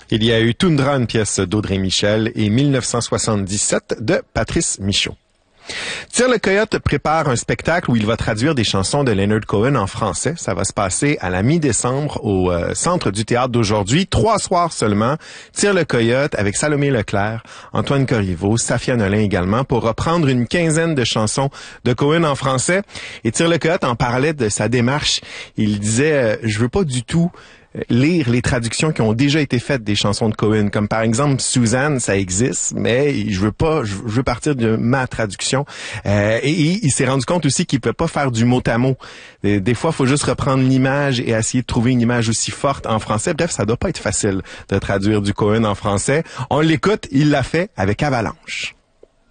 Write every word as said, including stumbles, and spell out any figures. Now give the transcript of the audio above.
Il y a eu Toundra, une pièce d'Audrey Michel, et mille neuf cent soixante-dix-sept de Patrice Michaud. Tire le Coyote prépare un spectacle où il va traduire des chansons de Leonard Cohen en français. Ça va se passer à la mi-décembre au euh, Centre du Théâtre d'aujourd'hui. Trois soirs seulement. Tire le Coyote avec Salomé Leclerc, Antoine Corriveau, Safia Nolin également pour reprendre une quinzaine de chansons de Cohen en français. Et Tire le Coyote en parlait de sa démarche. Il disait euh, « Je veux pas du tout lire les traductions qui ont déjà été faites des chansons de Cohen, comme par exemple Suzanne, ça existe, mais je veux pas, je veux partir de ma traduction. Euh, et, et il s'est rendu compte aussi qu'il peut pas faire du mot à mot. Des, des fois, il faut juste reprendre l'image et essayer de trouver une image aussi forte en français. Bref, ça doit pas être facile de traduire du Cohen en français. On l'écoute, il l'a fait avec Avalanche.